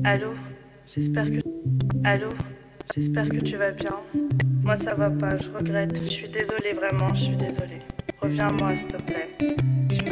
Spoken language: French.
Allô, j'espère que... Allô, j'espère que tu vas bien. Moi ça va pas, je regrette. Je suis désolée vraiment, je suis désolée. Reviens à moi s'il te plaît. Tu